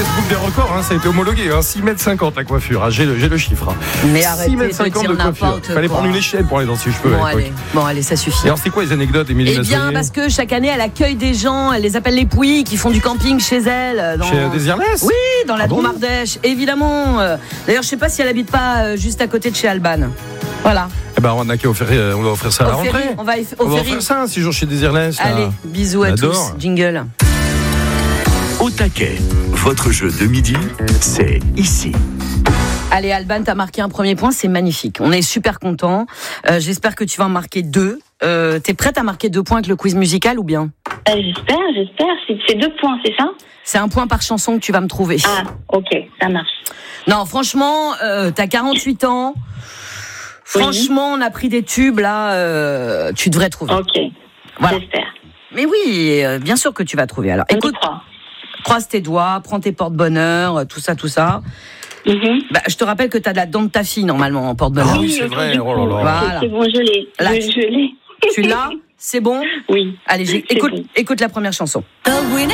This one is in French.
Guinness Book des records, ça a été homologué, 6,50 m la coiffure, j'ai le chiffre. Mais arrêtez 6,50 m de coiffure. Il fallait prendre une échelle pour aller dans ses cheveux à l'époque. Bon, allez, ça suffit. Et alors, c'est quoi les anecdotes, Émilie Mazoyer ? Eh bien, parce que chaque année, elle accueille des gens, elle les appelle les Pouilles, qui font du camping chez elle. Chez Désirless ? Oui, dans la Drôme Ardèche, évidemment. D'ailleurs, je sais pas si elle habite pas juste à côté de chez Alban. Voilà. Eh ben, on a qu'à offrir, on va offrir ça à la rentrée. On va offrir ça, 6 jours chez Désirless. Allez, bisous à tous. Jingle. Au taquet, votre jeu de midi, c'est ici. Allez, Alban, t'as marqué un premier point, c'est magnifique. On est super contents. J'espère que tu vas en marquer 2. T'es prête à marquer 2 points avec le quiz musical ou bien ? J'espère. C'est 2 points, c'est ça ? C'est 1 point par chanson que tu vas me trouver. Ah, ok, ça marche. Non, franchement, t'as 48 ans. Franchement, on a pris des tubes, là, tu devrais trouver. Ok, voilà. J'espère. Mais oui, bien sûr que tu vas trouver. Alors, écoute, croise tes doigts, prends tes porte-bonheur, tout ça. Je te rappelle que t'as de la dente de ta fille, normalement, en porte-bonheur. Ah oui, c'est vrai. Oh là là. Voilà. C'est bon, je l'ai. Là, je l'ai. Tu l'as ? C'est bon ? Oui. Allez, écoute la première chanson.